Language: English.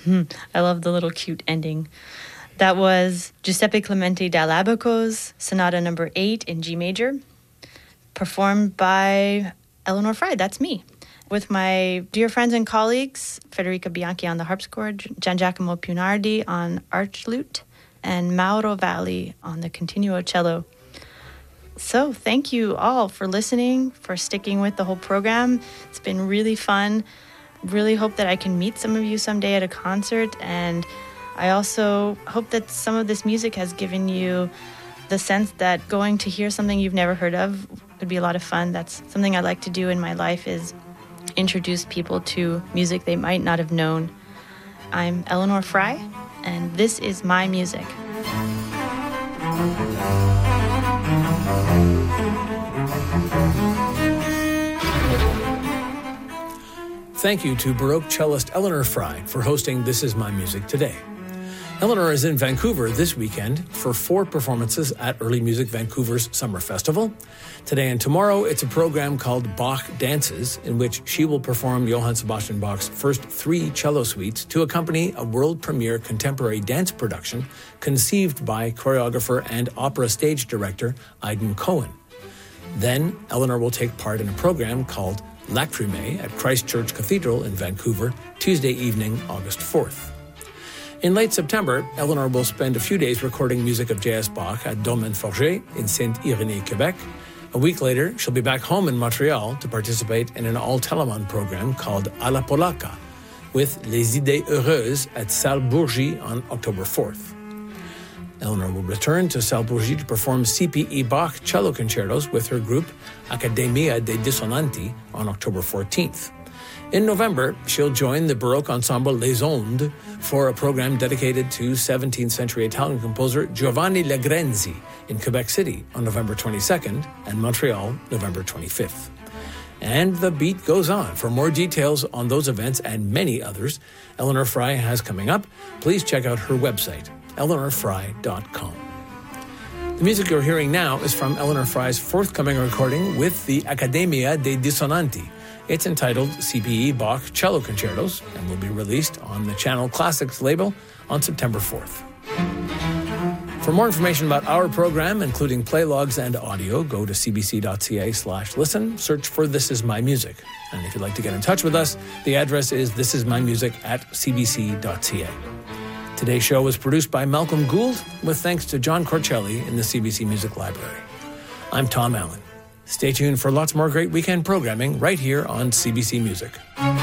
I love the little cute ending. That was Giuseppe Clemente Dall'Abaco's Sonata Number 8 in G major, performed by Eleanor Frey, that's me, with my dear friends and colleagues, Federica Bianchi on the harpsichord, Giangiacomo Punardi on archlute, and Mauro Valli on the continuo cello. So thank you all for listening, for sticking with the whole program. It's been really fun. Really hope that I can meet some of you someday at a concert, and I also hope that some of this music has given you the sense that going to hear something you've never heard of would be a lot of fun. That's something I like to do in my life, is introduce people to music they might not have known. I'm Eleanor Frey, and this is my music. Thank you to Baroque cellist Eleanor Frey for hosting This Is My Music today. Eleanor is in Vancouver this weekend for 4 performances at Early Music Vancouver's Summer Festival. Today and tomorrow, it's a program called Bach Dances, in which she will perform Johann Sebastian Bach's first 3 cello suites to accompany a world premiere contemporary dance production conceived by choreographer and opera stage director Aidan Cohen. Then, Eleanor will take part in a program called Lacrimae at Christ Church Cathedral in Vancouver, Tuesday evening, August 4th. In late September, Eleanor will spend a few days recording music of J.S. Bach at Domaine Forget in Saint-Irénée, Quebec. A week later, she'll be back home in Montreal to participate in an all-Telemann program called À la Polacca with Les Idées Heureuses at Salle Bourgie on October 4th. Eleanor will return to Salle Bourgie to perform CPE Bach cello concertos with her group Accademia dei Dissonanti on October 14th. In November, she'll join the Baroque ensemble Les Ondes for a program dedicated to 17th century Italian composer Giovanni Legrenzi in Quebec City on November 22nd and Montreal, November 25th. And the beat goes on. For more details on those events and many others Eleanor Frey has coming up, please check out her website, eleanorfrey.com. The music you're hearing now is from Eleanor Frey's forthcoming recording with the Accademia dei Dissonanti. It's entitled CPE Bach Cello Concertos and will be released on the Channel Classics label on September 4th. For more information about our program, including playlogs and audio, go to cbc.ca/listen, search for This Is My Music. And if you'd like to get in touch with us, the address is thisismymusic@cbc.ca. Today's show was produced by Malcolm Gould, with thanks to John Corcelli in the CBC Music Library. I'm Tom Allen. Stay tuned for lots more great weekend programming right here on CBC Music.